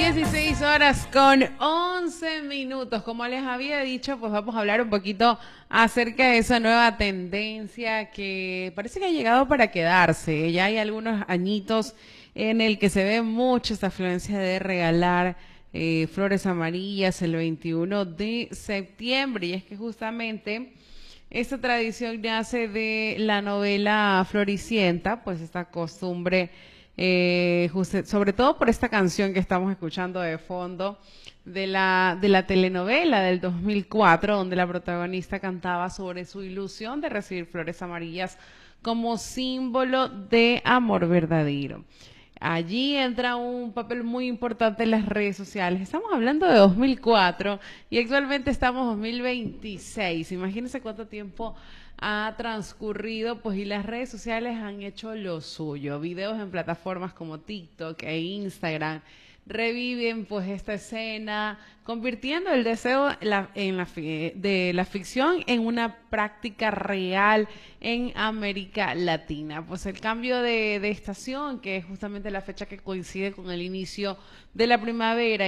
16:11. Como les había dicho, pues vamos a hablar un poquito acerca de esa nueva tendencia que parece que ha llegado para quedarse. Ya hay algunos añitos en el que se ve mucho esta afluencia de regalar flores amarillas el 21 de septiembre. Y es que justamente esta tradición nace de la novela Floricienta, pues esta costumbre, sobre todo por esta canción que estamos escuchando de fondo de la telenovela del 2004, donde la protagonista cantaba sobre su ilusión de recibir flores amarillas como símbolo de amor verdadero. Allí entra un papel muy importante en las redes sociales. Estamos hablando de 2004 y actualmente estamos en 2026. Imagínense cuánto tiempo ha transcurrido, pues, y las redes sociales han hecho lo suyo. Videos en plataformas como TikTok e Instagram reviven pues esta escena, convirtiendo el deseo de la ficción en una práctica real en América Latina. Pues el cambio de estación, que es justamente la fecha que coincide con el inicio de la primavera